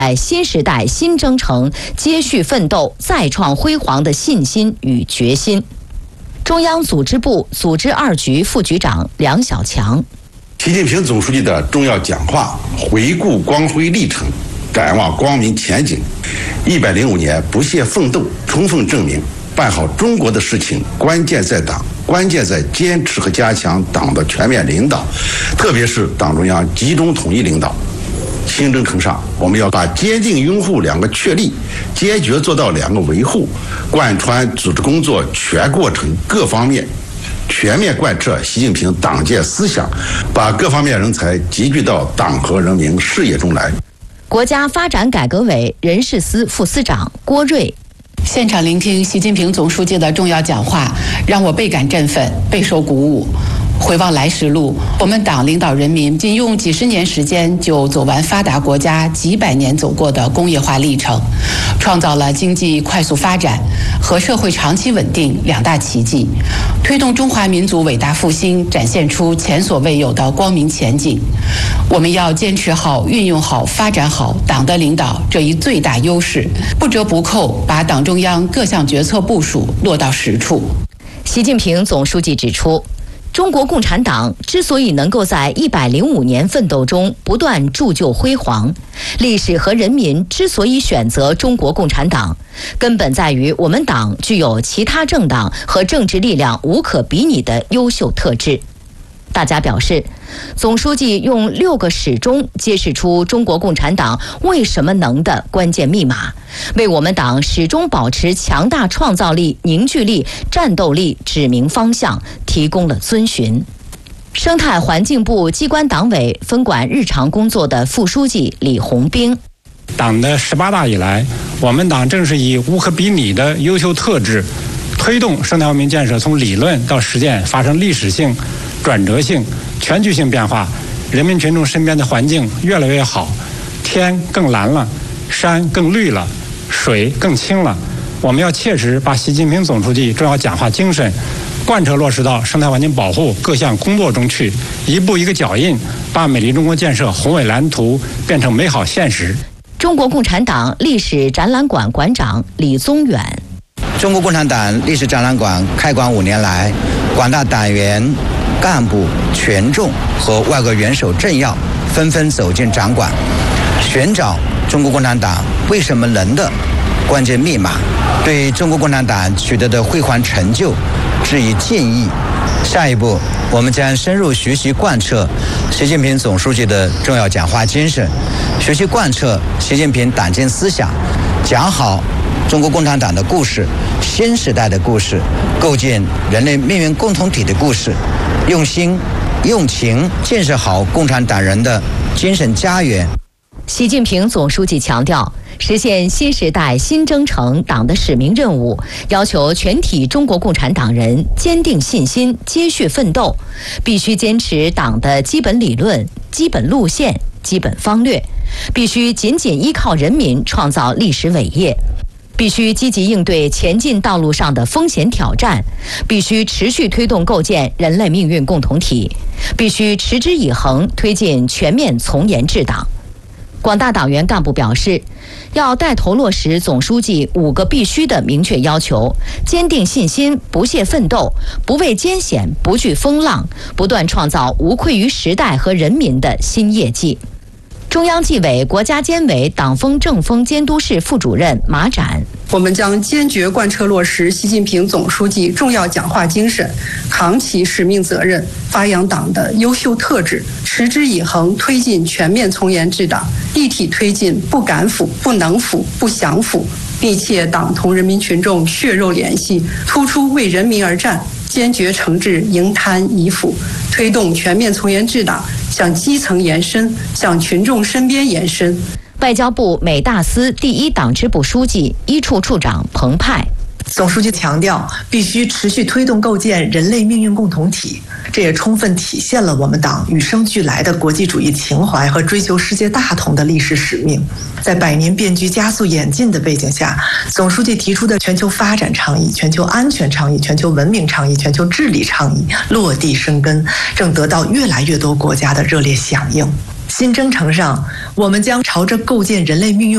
在新时代新征程接续奋斗、再创辉煌的信心与决心。中央组织部组织二局副局长梁小强。 习近平总书记的重要讲话，回顾光辉历程，展望光明前景。105年不懈奋斗，充分证明办好中国的事情，关键在党，关键在坚持和加强党的全面领导，特别是党中央集中统一领导。新征程上，我们要把坚定拥护两个确立，坚决做到两个维护，贯穿组织工作全过程各方面，全面贯彻习近平党建思想，把各方面人才集聚到党和人民事业中来。 国家发展改革委人事司副司长郭瑞。 现场聆听习近平总书记的重要讲话，让我倍感振奋，备受鼓舞。回望来时路，我们党领导人民仅用几十年时间就走完发达国家几百年走过的工业化历程，创造了经济快速发展和社会长期稳定两大奇迹，推动中华民族伟大复兴展现出前所未有的光明前景。我们要坚持好、运用好、发展好党的领导这一最大优势，不折不扣把党中央各项决策部署落到实处。 习近平总书记指出，中国共产党之所以能够在105年奋斗中不断铸就辉煌，历史和人民之所以选择中国共产党，根本在于我们党具有其他政党和政治力量无可比拟的优秀特质。大家表示，总书记用6个始终揭示出中国共产党为什么能的关键密码，为我们党始终保持强大创造力、凝聚力、战斗力指明方向，提供了遵循。生态环境部机关党委分管日常工作的副书记李红兵。 党的18大以来，我们党正是以无可比拟的优秀特质，推动生态文明建设从理论到实践发生历史性、转折性、全局性变化，人民群众身边的环境越来越好，天更蓝了，山更绿了，水更清了。我们要切实把习近平总书记重要讲话精神贯彻落实到生态环境保护各项工作中去，一步一个脚印，把美丽中国建设宏伟蓝图变成美好现实。 中国共产党历史展览馆馆长李宗远。 中国共产党历史展览馆开馆5年来，广大党员、干部、群众和外国元首政要纷纷走进展馆，寻找中国共产党为什么能的关键密码，对中国共产党取得的辉煌成就致以敬意。下一步，我们将深入学习贯彻习近平总书记的重要讲话精神，学习贯彻习近平党建思想，讲好中国共产党的故事、新时代的故事、构建人类命运共同体的故事，用心用情建设好共产党人的精神家园。 习近平总书记强调，实现新时代新征程党的使命任务，要求全体中国共产党人坚定信心，接续奋斗，必须坚持党的基本理论、基本路线、基本方略，必须紧紧依靠人民创造历史伟业，必须积极应对前进道路上的风险挑战，必须持续推动构建人类命运共同体，必须持之以恒推进全面从严治党。广大党员干部表示，要带头落实总书记5个必须的明确要求，坚定信心，不懈奋斗，不畏艰险，不惧风浪，不断创造无愧于时代和人民的新业绩。中央纪委国家监委党风政风监督室副主任马展。 我们将坚决贯彻落实习近平总书记重要讲话精神，扛起使命责任，发扬党的优秀特质，持之以恒推进全面从严治党，一体推进不敢腐、不能腐、不想腐，密切党同人民群众血肉联系，突出为人民而战，坚决惩治营贪遗腐，推动全面从严治党向基层延伸，向群众身边延伸。 外交部美大司第1党支部书记、一处处长彭湃。 总书记强调，必须持续推动构建人类命运共同体，这也充分体现了我们党与生俱来的国际主义情怀和追求世界大同的历史使命。在100年变局加速演进的背景下，总书记提出的全球发展倡议、全球安全倡议、全球文明倡议、全球治理倡议落地生根，正得到越来越多国家的热烈响应。新征程上，我们将朝着构建人类命运